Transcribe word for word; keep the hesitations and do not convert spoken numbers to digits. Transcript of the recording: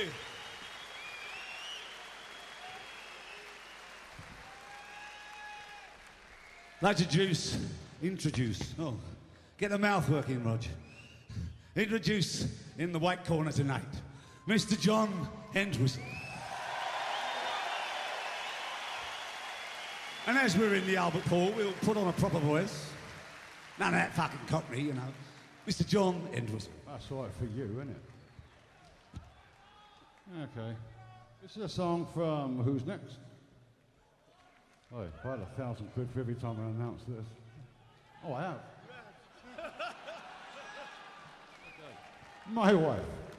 you. I'd like to introduce, introduce, oh, get the mouth working, Roger. Introduce in the white corner tonight, Mister John Entwistle. And as we're in the Albert Hall, we'll put on a proper voice. None of that fucking cockney, you know. Mister John Entwistle. That's all right for you, isn't it? Okay. This is a song from Who's Next? Oh, I had a thousand quid for every time I announce this. Oh, I have. My wife.